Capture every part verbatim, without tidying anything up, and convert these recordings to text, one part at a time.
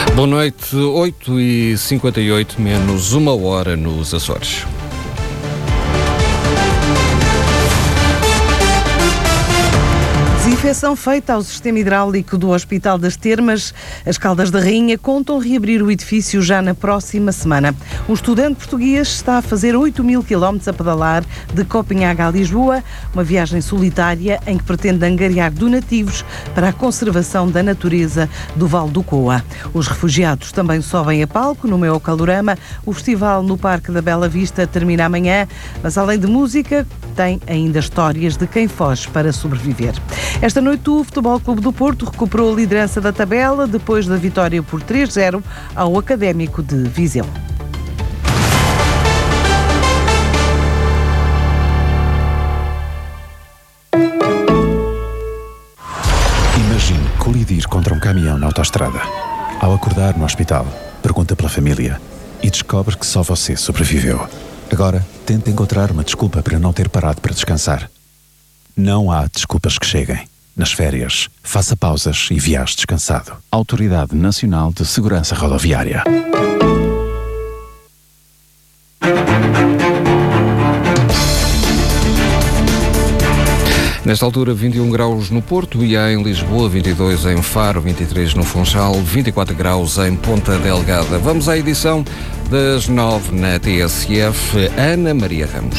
Boa noite, oito e cinquenta e oito, menos uma hora nos Açores. Desinfecção feita ao sistema hidráulico do Hospital das Termas. As Caldas da Rainha contam reabrir o edifício já na próxima semana. Um estudante português está a fazer oito mil quilómetros a pedalar de Copenhague a Lisboa, uma viagem solitária em que pretende angariar donativos para a conservação da natureza do Vale do Coa. Os refugiados também sobem a palco no Meu Calorama. O festival no Parque da Bela Vista termina amanhã, mas além de música, tem ainda histórias de quem foge para sobreviver. Esta noite o Futebol Clube do Porto recuperou a liderança da tabela depois da vitória por três a zero ao Académico de Viseu. Imagine colidir contra um caminhão na autoestrada. Ao acordar no hospital, pergunta pela família e descobre que só você sobreviveu. Agora, tente encontrar uma desculpa para não ter parado para descansar. Não há desculpas que cheguem. Nas férias, faça pausas e viaje descansado. Autoridade Nacional de Segurança Rodoviária. Nesta altura, vinte e um graus no Porto e em Lisboa, vinte e dois em Faro, vinte e três no Funchal, vinte e quatro graus em Ponta Delgada. Vamos à edição das nove na T S F. Ana Maria Ramos.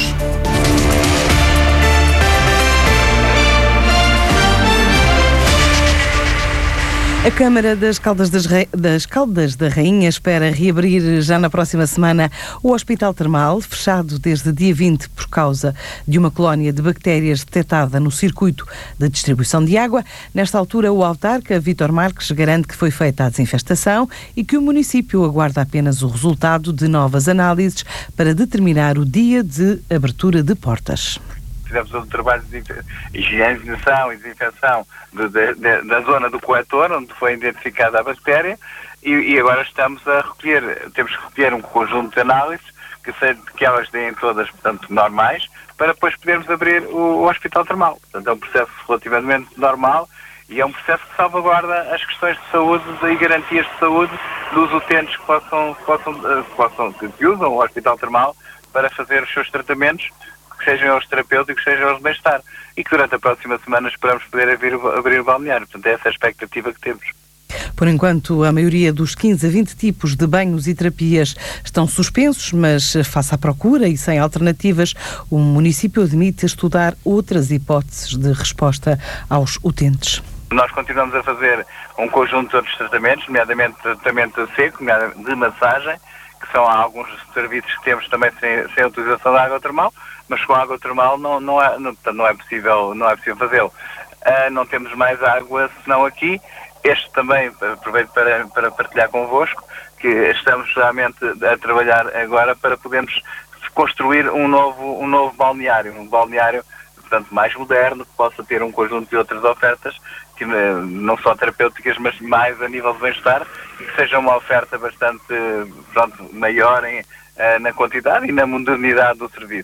A Câmara das Caldas, das, Re... das Caldas da Rainha espera reabrir já na próxima semana o Hospital Termal, fechado desde dia vinte por causa de uma colónia de bactérias detectada no circuito de distribuição de água. Nesta altura, o autarca Vítor Marques garante que foi feita a desinfestação e que o município aguarda apenas o resultado de novas análises para determinar o dia de abertura de portas. Fizemos um trabalho de higienização e desinfecção de, de, de, da zona do coletor, onde foi identificada a bactéria, e, e agora estamos a recolher, temos que recolher um conjunto de análises, que, se, que elas deem todas, portanto, normais, para depois podermos abrir o, o Hospital Termal. Portanto, é um processo relativamente normal e é um processo que salvaguarda as questões de saúde e garantias de saúde dos utentes que, possam, que, possam, que, possam, que usam o Hospital Termal para fazer os seus tratamentos, que sejam os terapêuticos, sejam os de bem-estar, e que durante a próxima semana esperamos poder abrir, abrir o balneário. Portanto, é essa a expectativa que temos. Por enquanto, a maioria dos quinze a vinte tipos de banhos e terapias estão suspensos, mas face à procura e sem alternativas, o município admite estudar outras hipóteses de resposta aos utentes. Nós continuamos a fazer um conjunto de outros tratamentos, nomeadamente tratamento seco, de massagem, que são alguns serviços que temos também sem, sem a utilização da água termal, mas com a água termal não, não, é, não, não é possível, não é possível fazê-lo. Uh, não temos mais água senão aqui. Este também, aproveito para, para partilhar convosco, que estamos realmente a trabalhar agora para podermos construir um novo, um novo balneário, um balneário, portanto, mais moderno, que possa ter um conjunto de outras ofertas, que não só terapêuticas, mas mais a nível de bem-estar, e que seja uma oferta bastante, pronto, maior em, na quantidade e na modernidade do serviço.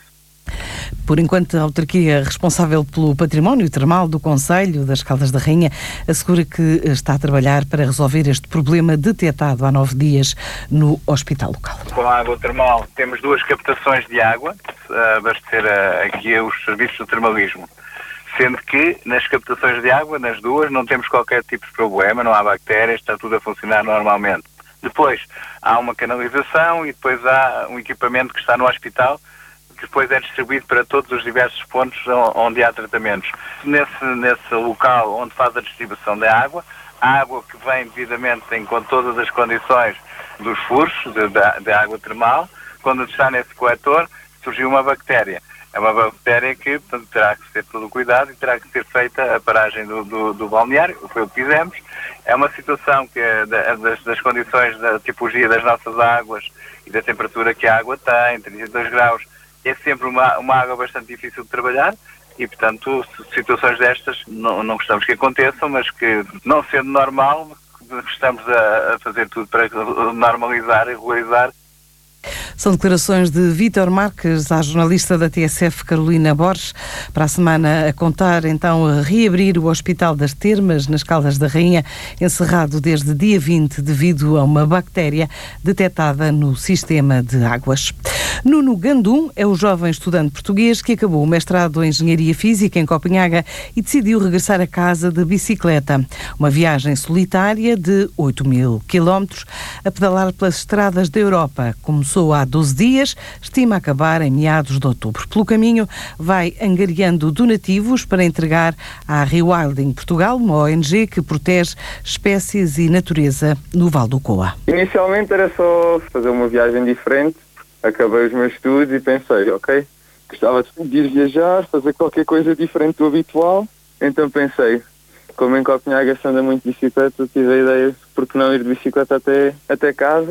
Por enquanto, a autarquia responsável pelo património termal do Concelho das Caldas da Rainha assegura que está a trabalhar para resolver este problema detectado há nove dias no hospital local. Com a água termal temos duas captações de água a abastecer aqui os serviços do termalismo, sendo que nas captações de água, nas duas, não temos qualquer tipo de problema, não há bactérias, está tudo a funcionar normalmente. Depois há uma canalização e depois há um equipamento que está no hospital, que depois é distribuído para todos os diversos pontos onde há tratamentos. Nesse, nesse local onde faz a distribuição da água, a água que vem devidamente em, com todas as condições dos furos da água termal, quando está nesse coletor, surgiu uma bactéria. É uma bactéria que, portanto, terá que ser todo cuidado e terá que ser feita a paragem do, do, do balneário, foi o que fizemos. É uma situação que, das, das condições da tipologia das nossas águas e da temperatura que a água tem, trinta e dois graus, é sempre uma, uma água bastante difícil de trabalhar e, portanto, situações destas não, não gostamos que aconteçam, mas que, não sendo normal, estamos a, a fazer tudo para normalizar e regularizar. São declarações de Vítor Marques à jornalista da T S F, Carolina Borges, para a semana a contar, então, a reabrir o Hospital das Termas, nas Caldas da Rainha, encerrado desde dia vinte devido a uma bactéria detectada no sistema de águas. Nuno Gandum é o jovem estudante português que acabou o mestrado em Engenharia Física em Copenhaga e decidiu regressar a casa de bicicleta. Uma viagem solitária de oito mil quilómetros a pedalar pelas estradas da Europa. Começou há doze dias, estima acabar em meados de outubro. Pelo caminho, vai angariando donativos para entregar à Rewilding Portugal, uma O N G que protege espécies e natureza no Val do Coa. Inicialmente era só fazer uma viagem diferente. Acabei os meus estudos e pensei, ok, gostava de ir viajar, fazer qualquer coisa diferente do habitual. Então pensei, como em Copenhaga se anda muito de bicicleta, tive a ideia, por que não ir de bicicleta até, até casa?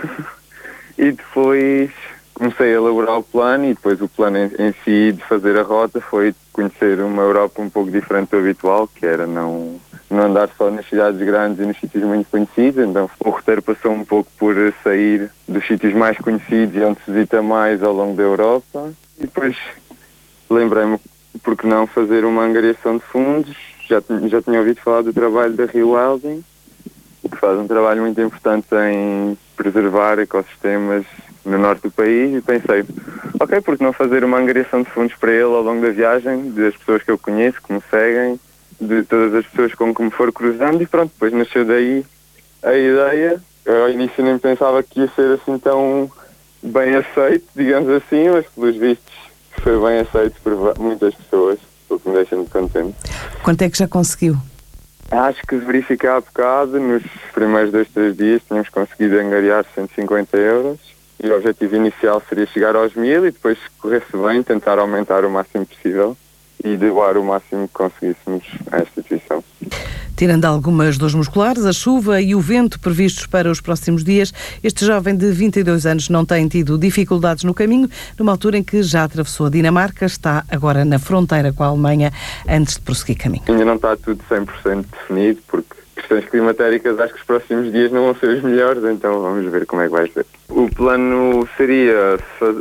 E depois comecei a elaborar o plano e depois o plano em, em si de fazer a rota foi conhecer uma Europa um pouco diferente do habitual, que era não... não andar só nas cidades grandes e nos sítios muito conhecidos. Então o roteiro passou um pouco por sair dos sítios mais conhecidos e onde se visita mais ao longo da Europa. E depois lembrei-me, por que não fazer uma angariação de fundos. Já, já tinha ouvido falar do trabalho da Rewilding, que faz um trabalho muito importante em preservar ecossistemas no norte do país, e pensei, ok, por que não fazer uma angariação de fundos para ele ao longo da viagem, das pessoas que eu conheço, que me seguem, de todas as pessoas com que me for cruzando, e pronto, depois nasceu daí a ideia. Eu ao início nem pensava que ia ser assim tão bem aceito, digamos assim, mas pelos vistos foi bem aceito por muitas pessoas, o que me deixa muito contente. Quanto é que já conseguiu? Acho que verificar há bocado, nos primeiros dois, três dias, tínhamos conseguido angariar cento e cinquenta euros, e o objetivo inicial seria chegar aos mil e depois, se corresse bem, tentar aumentar o máximo possível e doar o máximo que conseguíssemos à instituição. Tirando algumas dores musculares, a chuva e o vento previstos para os próximos dias, este jovem de vinte e dois anos não tem tido dificuldades no caminho, numa altura em que já atravessou a Dinamarca, está agora na fronteira com a Alemanha, antes de prosseguir caminho. Ainda não está tudo cem por cento definido, porque questões climatéricas acho que os próximos dias não vão ser os melhores, então vamos ver como é que vai ser. O plano seria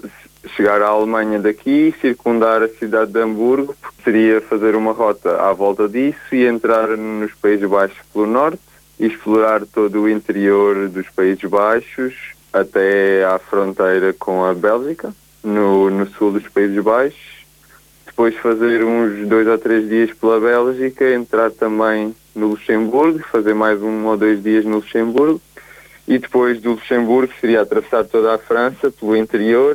chegar à Alemanha daqui, circundar a cidade de Hamburgo, seria fazer uma rota à volta disso e entrar nos Países Baixos pelo norte e explorar todo o interior dos Países Baixos até à fronteira com a Bélgica, no, no sul dos Países Baixos. Depois fazer uns dois ou três dias pela Bélgica, entrar também no Luxemburgo, fazer mais um ou dois dias no Luxemburgo, e depois do Luxemburgo seria atravessar toda a França pelo interior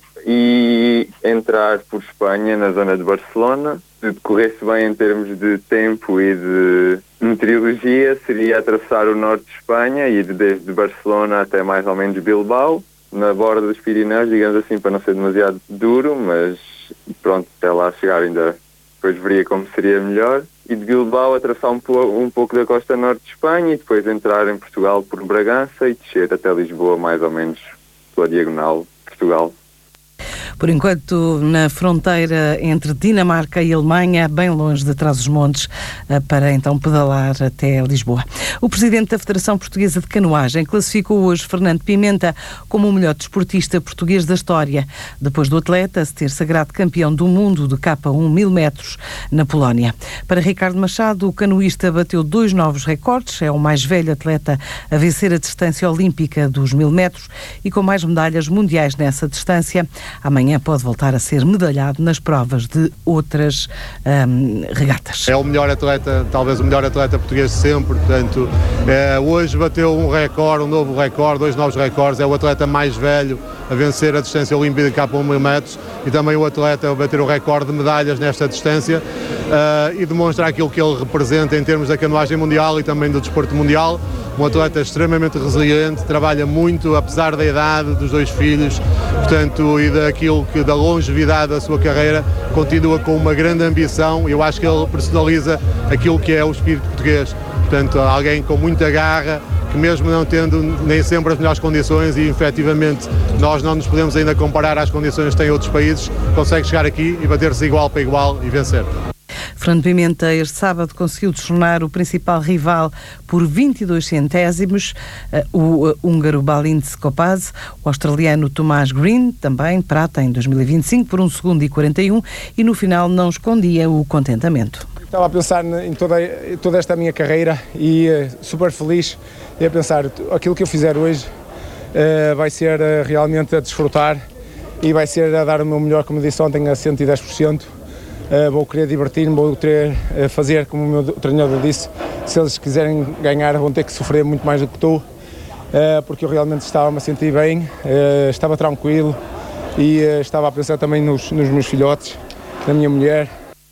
e entrar por Espanha, na zona de Barcelona. Se decorresse bem em termos de tempo e de meteorologia, seria atravessar o norte de Espanha, ir desde Barcelona até mais ou menos Bilbao, na borda dos Pirineus, digamos assim, para não ser demasiado duro, mas pronto, até lá chegar ainda depois veria como seria melhor. E de Bilbao atravessar um, po um pouco da costa norte de Espanha e depois entrar em Portugal por Bragança e descer até Lisboa, mais ou menos pela diagonal Portugal. Por enquanto, na fronteira entre Dinamarca e Alemanha, bem longe de Trás-os-Montes, para então pedalar até Lisboa. O presidente da Federação Portuguesa de Canoagem classificou hoje Fernando Pimenta como o melhor desportista português da história, depois do atleta se ter sagrado campeão do mundo de K um mil metros na Polónia. Para Ricardo Machado, o canoísta bateu dois novos recordes, é o mais velho atleta a vencer a distância olímpica dos mil metros e com mais medalhas mundiais nessa distância. Amanhã pode voltar a ser medalhado nas provas de outras hum, regatas. É o melhor atleta, talvez o melhor atleta português de sempre, portanto, é, hoje bateu um recorde, um novo recorde, dois novos recordes, é o atleta mais velho a vencer a distância olímpica de K um mil metros e também o atleta a bater o recorde de medalhas nesta distância uh, e demonstra aquilo que ele representa em termos da canoagem mundial e também do desporto mundial. Um atleta extremamente resiliente, trabalha muito, apesar da idade dos dois filhos, portanto, e daquilo que, da longevidade da sua carreira, continua com uma grande ambição. Eu acho que ele personaliza aquilo que é o espírito português. Portanto, alguém com muita garra, que mesmo não tendo nem sempre as melhores condições, e efetivamente nós não nos podemos ainda comparar às condições que têm outros países, consegue chegar aqui e bater-se igual para igual e vencer. Fernando Pimenta este sábado conseguiu destronar o principal rival por vinte e dois centésimos, o húngaro Balint Kopacz, o australiano Tomás Green, também prata em dois mil e vinte e cinco por um segundo e quarenta e um, e no final não escondia o contentamento. Estava a pensar em toda, em toda esta minha carreira e uh, super feliz e a pensar, aquilo que eu fizer hoje uh, vai ser uh, realmente a desfrutar e vai ser a dar o meu melhor, como disse ontem, a cento e dez por cento. Uh, vou querer divertir-me, vou querer uh, fazer, como o meu treinador disse, se eles quiserem ganhar vão ter que sofrer muito mais do que estou, uh, porque eu realmente estava-me a sentir bem, uh, estava tranquilo e uh, estava a pensar também nos, nos meus filhotes, na minha mulher.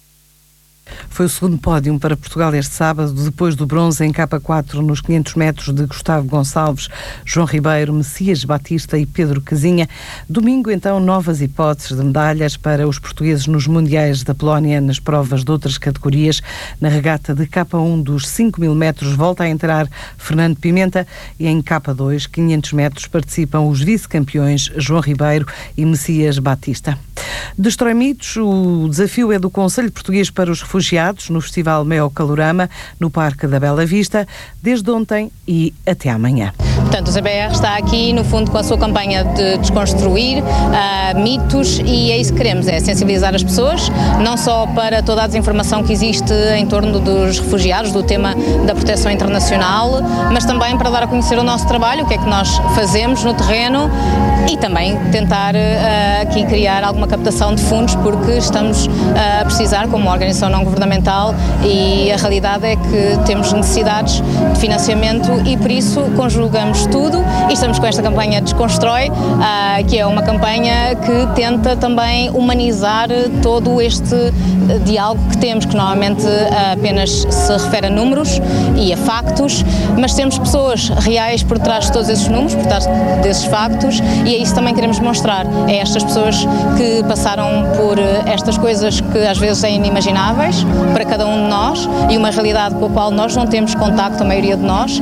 Foi o segundo pódio para Portugal este sábado, depois do bronze em K quatro nos quinhentos metros de Gustavo Gonçalves, João Ribeiro, Messias Batista e Pedro Casinha. Domingo, então, novas hipóteses de medalhas para os portugueses nos Mundiais da Polónia, nas provas de outras categorias. Na regata de K um dos cinco mil metros volta a entrar Fernando Pimenta e em K dois, quinhentos metros, participam os vice-campeões João Ribeiro e Messias Batista. Destrói mitos, o desafio é do Conselho Português para os Refugiados no Festival Meo Calorama, no Parque da Bela Vista, desde ontem e até amanhã. Portanto, o C B R está aqui, no fundo, com a sua campanha de desconstruir uh, mitos, e é isso que queremos, é sensibilizar as pessoas, não só para toda a desinformação que existe em torno dos refugiados, do tema da proteção internacional, mas também para dar a conhecer o nosso trabalho, o que é que nós fazemos no terreno, e também tentar uh, aqui criar alguma captação de fundos, porque estamos uh, a precisar, como organização não governamental, e a realidade é que temos necessidades de financiamento e por isso conjugamos tudo e estamos com esta campanha Desconstrói, uh, que é uma campanha que tenta também humanizar todo este diálogo que temos, que normalmente uh, apenas se refere a números e a factos, mas temos pessoas reais por trás de todos esses números, por trás desses factos, e é isso que também queremos mostrar, é estas pessoas que passaram por estas coisas que às vezes são inimagináveis para cada um de nós e uma realidade com a qual nós não temos contacto, a maioria de nós, uh,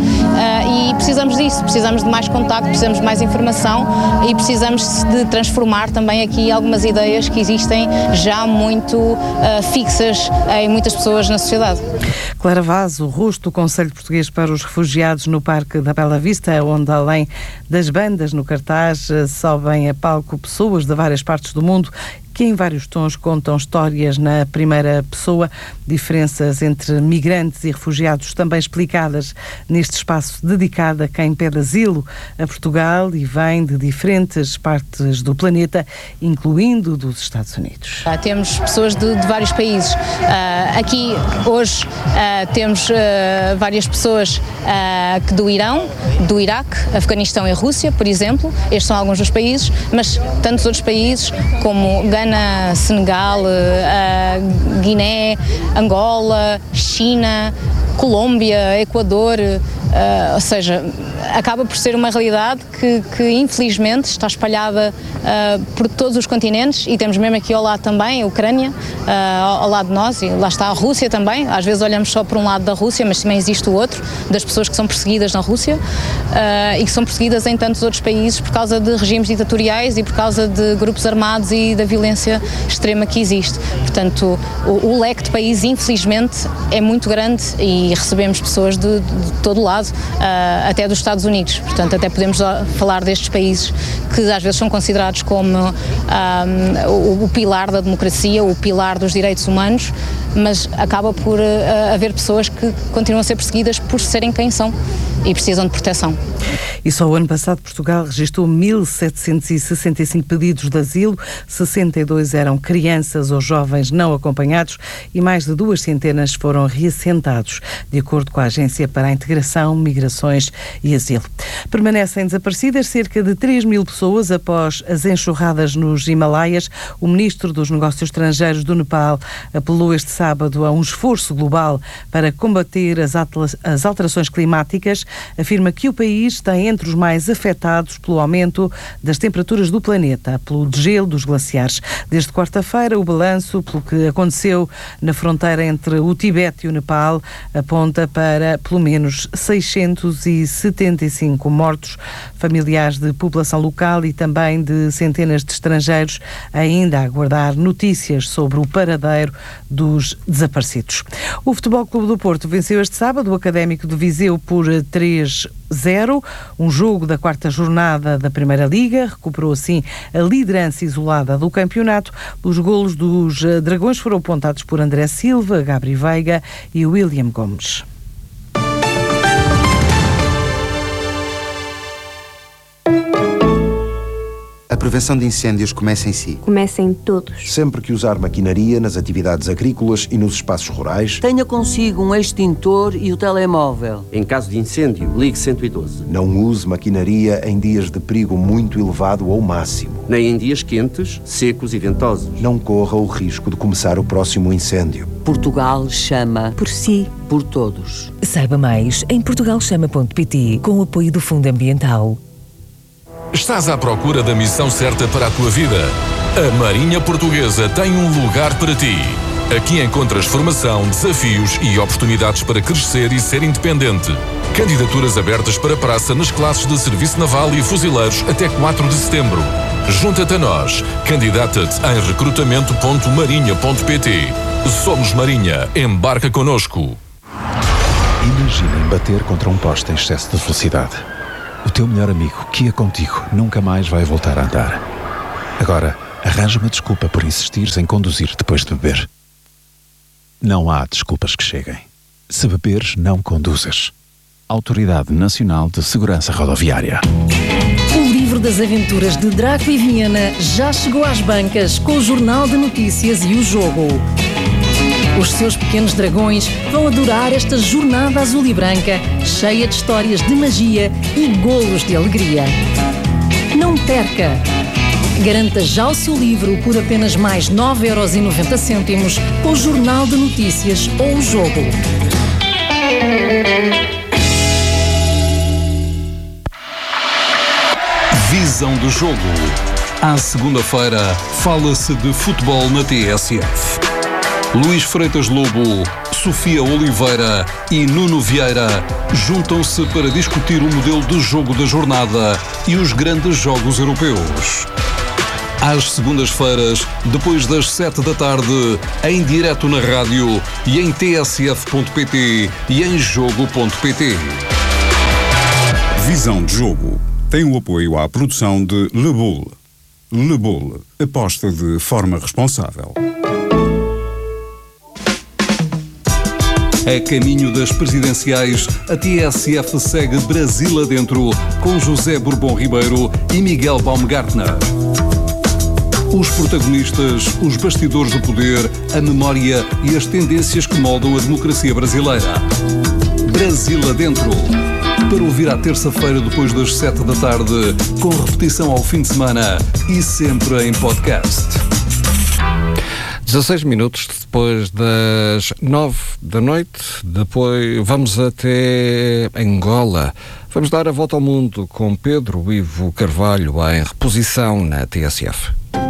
e precisamos disso, precisamos de mais contacto, precisamos de mais informação e precisamos de transformar também aqui algumas ideias que existem já muito uh, fixas em muitas pessoas na sociedade. Clara Vaz, o rosto do Conselho Português para os Refugiados no Parque da Bela Vista, onde além das bandas no cartaz sobem a palco pessoas de várias partes do mundo que em vários tons contam histórias na primeira pessoa, diferenças entre migrantes e refugiados também explicadas neste espaço dedicado a quem pede asilo a Portugal e vem de diferentes partes do planeta, incluindo dos Estados Unidos. Uh, temos pessoas de, de vários países. Uh, aqui hoje uh, temos uh, várias pessoas uh, que do Irão, do Iraque, Afeganistão e Rússia, por exemplo. Estes são alguns dos países, mas tantos outros países como Gana, Senegal, uh, Guiné, Angola, China, Colômbia, Equador, uh, ou seja, acaba por ser uma realidade que, que infelizmente está espalhada uh, por todos os continentes, e temos mesmo aqui ao lado também a Ucrânia, uh, ao lado de nós, e lá está a Rússia também. Às vezes olhamos só por um lado da Rússia, mas também existe o outro, das pessoas que são perseguidas na Rússia uh, e que são perseguidas em tantos outros países por causa de regimes ditatoriais e por causa de grupos armados e da violência extrema que existe. Portanto, o, o leque de países, infelizmente, é muito grande e recebemos pessoas de, de todo lado, uh, até dos Estados Unidos. Portanto, até podemos falar destes países que às vezes são considerados como um, o, o pilar da democracia, o pilar dos direitos humanos, mas acaba por uh, haver pessoas que continuam a ser perseguidas por serem quem são e precisam de proteção. E só o ano passado Portugal registrou mil setecentos e sessenta e cinco pedidos de asilo, sessenta e dois eram crianças ou jovens não acompanhados e mais de duas centenas foram reassentados, de acordo com a Agência para a Integração, Migrações e Asilo. Permanecem desaparecidas cerca de três mil pessoas após as enxurradas nos Himalaias. O Ministro dos Negócios Estrangeiros do Nepal apelou este sábado a um esforço global para combater as alterações climáticas afirma que o país está entre os mais afetados pelo aumento das temperaturas do planeta, pelo degelo dos glaciares. Desde quarta-feira, o balanço, pelo que aconteceu na fronteira entre o Tibete e o Nepal, aponta para pelo menos seiscentos e setenta e cinco mortos, familiares de população local e também de centenas de estrangeiros ainda a aguardar notícias sobre o paradeiro dos desaparecidos. O Futebol Clube do Porto venceu este sábado o Académico de Viseu por três a zero, um jogo da quarta jornada da Primeira Liga, recuperou assim a liderança isolada do campeonato. Os golos dos Dragões foram apontados por André Silva, Gabri Veiga e William Gomes. A prevenção de incêndios começa em si. Começa em todos. Sempre que usar maquinaria nas atividades agrícolas e nos espaços rurais, tenha consigo um extintor e o telemóvel. Em caso de incêndio, ligue cento e doze. Não use maquinaria em dias de perigo muito elevado ou máximo. Nem em dias quentes, secos e ventosos. Não corra o risco de começar o próximo incêndio. Portugal chama por si, por todos. Saiba mais em portugal chama ponto pt, com o apoio do Fundo Ambiental. Estás à procura da missão certa para a tua vida? A Marinha Portuguesa tem um lugar para ti. Aqui encontras formação, desafios e oportunidades para crescer e ser independente. Candidaturas abertas para praça nas classes de Serviço Naval e Fuzileiros até quatro de setembro. Junta-te a nós. Candidata-te em recrutamento ponto marinha ponto pt. Somos Marinha. Embarca connosco. Imaginem bater contra um poste em excesso de velocidade. O teu melhor amigo, que ia contigo, nunca mais vai voltar a andar. Agora, arranja uma desculpa por insistires em conduzir depois de beber. Não há desculpas que cheguem. Se beberes, não conduzas. Autoridade Nacional de Segurança Rodoviária. O livro das aventuras de Draco e Viena já chegou às bancas com o Jornal de Notícias e o Jogo. Os seus pequenos dragões vão adorar esta jornada azul e branca, cheia de histórias de magia e golos de alegria. Não perca! Garanta já o seu livro por apenas mais nove euros e noventa cêntimos com o Jornal de Notícias ou o Jogo. Visão do jogo. À segunda-feira, fala-se de futebol na T S F. Luís Freitas Lobo, Sofia Oliveira e Nuno Vieira juntam-se para discutir o modelo de jogo da jornada e os grandes jogos europeus. Às segundas-feiras, depois das sete da tarde, em direto na rádio e em t s f ponto p t e em jogo ponto p t. Visão de jogo tem o apoio à produção de Le Boule. Le Boule, aposta de forma responsável. A caminho das presidenciais, a T S F segue Brasil adentro, com José Bourbon Ribeiro e Miguel Baumgartner. Os protagonistas, os bastidores do poder, a memória e as tendências que moldam a democracia brasileira. Brasil adentro. Para ouvir à terça-feira depois das sete da tarde, com repetição ao fim de semana e sempre em podcast. dezasseis minutos depois das nove da noite, depois vamos até Angola. Vamos dar a volta ao mundo com Pedro Ivo Carvalho em reposição na T S F.